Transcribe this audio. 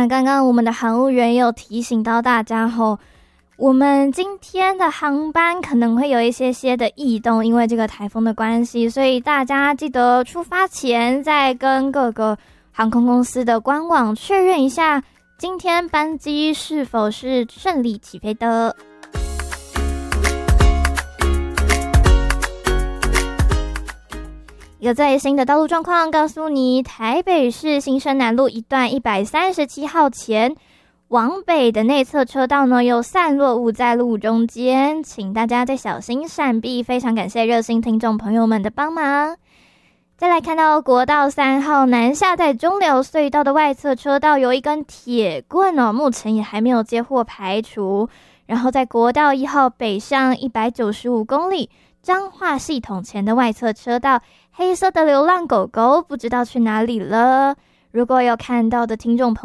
那刚刚我们的航务员也有提醒到大家我们今天的航班可能会有一些的异动，因为这个台风的关系，所以大家记得出发前再跟各个航空公司的官网确认一下今天班机是否是顺利起飞的。一个最新的道路状况告诉你，台北市新生南路一段137号前往北的内侧车道呢，有散落物在路中间，请大家再小心闪避，非常感谢热心听众朋友们的帮忙。再来看到国道3号南下在中寮隧道的外侧车道有一根铁棍目前也还没有接获排除。然后在国道1号北上195公里彰化系统前的外侧车道，黑色的流浪狗狗不知道去哪里了。如果有看到的听众朋友